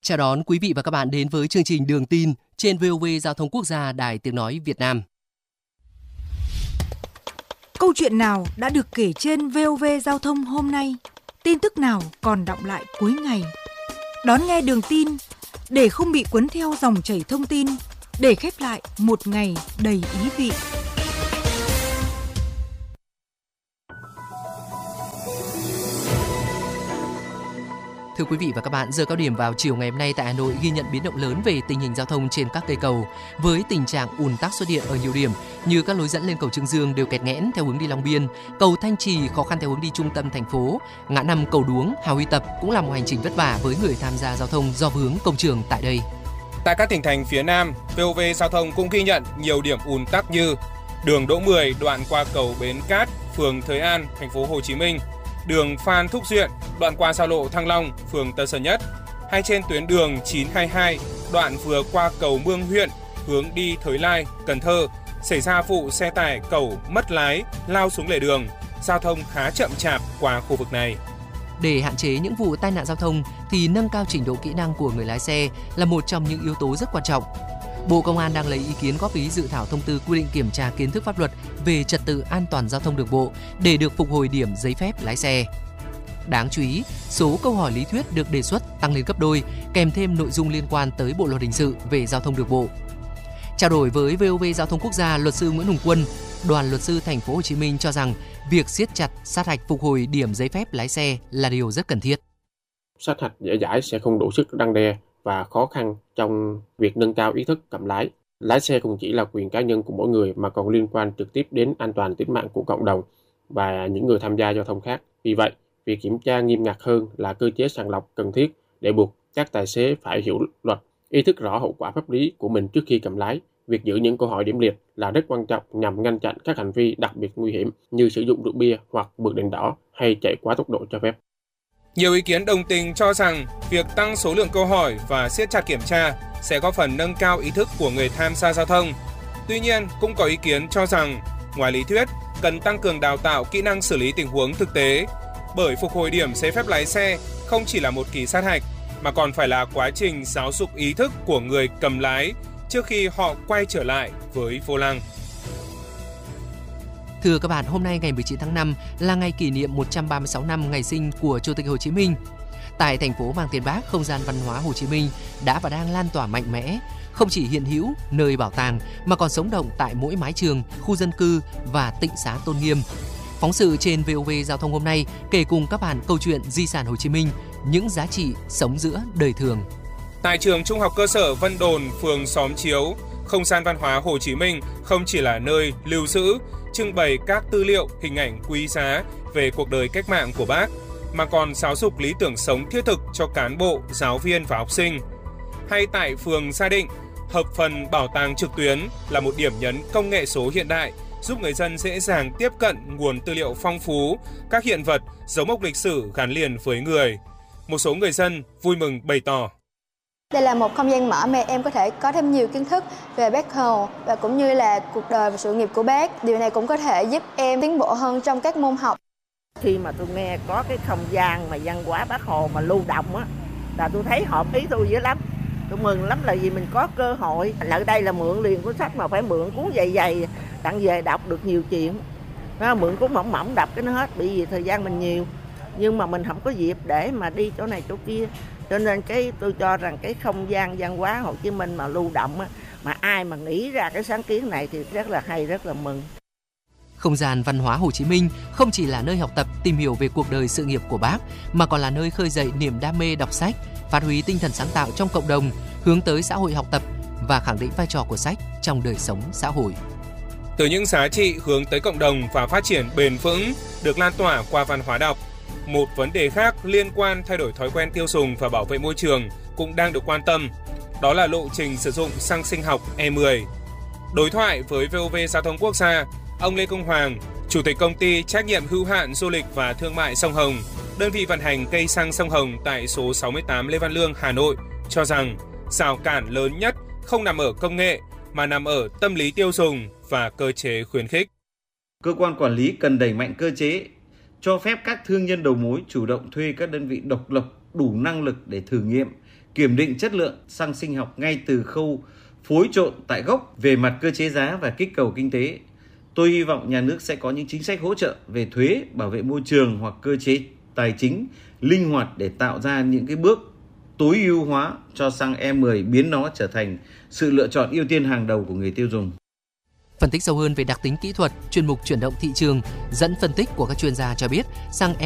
Chào đón quý vị và các bạn đến với chương trình Đường tin trên VOV Giao thông Quốc gia Đài Tiếng nói Việt Nam. Câu chuyện nào đã được kể trên VOV Giao thông hôm nay? Tin tức nào còn đọng lại cuối ngày? Đón nghe Đường tin để không bị cuốn theo dòng chảy thông tin, để khép lại một ngày đầy ý vị. Thưa quý vị và các bạn, giờ cao điểm vào chiều ngày hôm nay tại Hà Nội ghi nhận biến động lớn về tình hình giao thông trên các cây cầu, với tình trạng ùn tắc xuất hiện ở nhiều điểm như các lối dẫn lên cầu Chương Dương đều kẹt nghẽn theo hướng đi Long Biên, cầu Thanh Trì khó khăn theo hướng đi trung tâm thành phố, ngã năm Cầu Đuống, Hà Huy Tập cũng là một hành trình vất vả với người tham gia giao thông do vướng công trường tại đây. Tại các tỉnh thành phía Nam, VOV Giao thông cũng ghi nhận nhiều điểm ùn tắc như đường Đỗ Mười đoạn qua cầu Bến Cát, phường Thới An, thành phố Hồ Chí Minh, đường Phan Thúc Duyện đoạn qua giao lộ Thăng Long, phường Tân Sơn Nhất, hay trên tuyến đường 922 đoạn vừa qua cầu Mương Huyện hướng đi Thới Lai, Cần Thơ xảy ra vụ xe tải cẩu mất lái lao xuống lề đường, giao thông khá chậm chạp qua khu vực này. Để hạn chế những vụ tai nạn giao thông thì nâng cao trình độ kỹ năng của người lái xe là một trong những yếu tố rất quan trọng. Bộ Công an đang lấy ý kiến góp ý dự thảo thông tư quy định kiểm tra kiến thức pháp luật về trật tự an toàn giao thông đường bộ để được phục hồi điểm giấy phép lái xe. Đáng chú ý, số câu hỏi lý thuyết được đề xuất tăng lên gấp đôi, kèm thêm nội dung liên quan tới Bộ luật hình sự về giao thông đường bộ. Trao đổi với VOV Giao thông Quốc gia, luật sư Nguyễn Hùng Quân, Đoàn luật sư thành phố Hồ Chí Minh cho rằng việc siết chặt sát hạch phục hồi điểm giấy phép lái xe là điều rất cần thiết. Sát hạch dễ dãi sẽ không đủ sức răn đe và khó khăn trong việc nâng cao ý thức cầm lái. Lái xe không chỉ là quyền cá nhân của mỗi người mà còn liên quan trực tiếp đến an toàn tính mạng của cộng đồng và những người tham gia giao thông khác. Vì vậy, việc kiểm tra nghiêm ngặt hơn là cơ chế sàng lọc cần thiết để buộc các tài xế phải hiểu luật, ý thức rõ hậu quả pháp lý của mình trước khi cầm lái. Việc giữ những câu hỏi điểm liệt là rất quan trọng nhằm ngăn chặn các hành vi đặc biệt nguy hiểm như sử dụng rượu bia hoặc vượt đèn đỏ hay chạy quá tốc độ cho phép. Nhiều ý kiến đồng tình cho rằng việc tăng số lượng câu hỏi và siết chặt kiểm tra sẽ góp phần nâng cao ý thức của người tham gia giao thông. Tuy nhiên, cũng có ý kiến cho rằng ngoài lý thuyết, cần tăng cường đào tạo kỹ năng xử lý tình huống thực tế, bởi phục hồi điểm giấy phép lái xe không chỉ là một kỳ sát hạch mà còn phải là quá trình giáo dục ý thức của người cầm lái trước khi họ quay trở lại với vô lăng. Thưa các bạn, hôm nay ngày 19 tháng 5 là ngày kỷ niệm 136 năm ngày sinh của Chủ tịch Hồ Chí Minh. Tại thành phố mang tên Bác, không gian văn hóa Hồ Chí Minh đã và đang lan tỏa mạnh mẽ, không chỉ hiện hữu nơi bảo tàng mà còn sống động tại mỗi mái trường, khu dân cư và tịnh xá tôn nghiêm. Phóng sự trên VOV Giao thông hôm nay kể cùng các bạn câu chuyện di sản Hồ Chí Minh, những giá trị sống giữa đời thường. Tại trường Trung học cơ sở Vân Đồn, phường Xóm Chiếu, không gian văn hóa Hồ Chí Minh không chỉ là nơi lưu giữ, trưng bày các tư liệu, hình ảnh quý giá về cuộc đời cách mạng của Bác, mà còn giáo dục lý tưởng sống thiết thực cho cán bộ, giáo viên và học sinh. Hay tại phường Gia Định, hợp phần bảo tàng trực tuyến là một điểm nhấn công nghệ số hiện đại, giúp người dân dễ dàng tiếp cận nguồn tư liệu phong phú, các hiện vật, dấu mốc lịch sử gắn liền với người. Một số người dân vui mừng bày tỏ. Đây là một không gian mở mà em có thể có thêm nhiều kiến thức về Bác Hồ và cũng như là cuộc đời và sự nghiệp của Bác. Điều này cũng có thể giúp em tiến bộ hơn trong các môn học. Khi mà tôi nghe có cái không gian mà văn hóa Bác Hồ mà lưu động á, là tôi thấy hợp ý tôi dữ lắm. Tôi mừng lắm là vì mình có cơ hội. Ở đây là mượn liền cuốn sách mà phải mượn cuốn dày tặng về đọc được nhiều chuyện. Mượn cuốn mỏng mỏng đọc cái nó hết, bởi vì thời gian mình nhiều. Nhưng mà mình không có dịp để mà đi chỗ này chỗ kia. Cho nên tôi cho rằng cái không gian văn hóa Hồ Chí Minh mà lưu động á, mà ai mà nghĩ ra cái sáng kiến này thì rất là hay, rất là mừng. Không gian văn hóa Hồ Chí Minh không chỉ là nơi học tập, tìm hiểu về cuộc đời sự nghiệp của Bác, mà còn là nơi khơi dậy niềm đam mê đọc sách, phát huy tinh thần sáng tạo trong cộng đồng, hướng tới xã hội học tập và khẳng định vai trò của sách trong đời sống xã hội. Từ những giá trị hướng tới cộng đồng và phát triển bền vững được lan tỏa qua văn hóa đọc, một vấn đề khác liên quan thay đổi thói quen tiêu dùng và bảo vệ môi trường cũng đang được quan tâm. Đó là lộ trình sử dụng xăng sinh học E10. Đối thoại với VOV Giao thông Quốc gia, ông Lê Công Hoàng, Chủ tịch Công ty Trách nhiệm hữu hạn Du lịch và Thương mại Sông Hồng, đơn vị vận hành cây xăng Sông Hồng tại số 68 Lê Văn Lương, Hà Nội, cho rằng rào cản lớn nhất không nằm ở công nghệ mà nằm ở tâm lý tiêu dùng và cơ chế khuyến khích. Cơ quan quản lý cần đẩy mạnh cơ chế cho phép các thương nhân đầu mối chủ động thuê các đơn vị độc lập đủ năng lực để thử nghiệm, kiểm định chất lượng xăng sinh học ngay từ khâu phối trộn tại gốc về mặt cơ chế giá và kích cầu kinh tế. Tôi hy vọng nhà nước sẽ có những chính sách hỗ trợ về thuế, bảo vệ môi trường hoặc cơ chế tài chính linh hoạt để tạo ra những cái bước tối ưu hóa cho xăng E10, biến nó trở thành sự lựa chọn ưu tiên hàng đầu của người tiêu dùng. Phân tích sâu hơn về đặc tính kỹ thuật, chuyên mục chuyển động thị trường dẫn phân tích của các chuyên gia cho biết xăng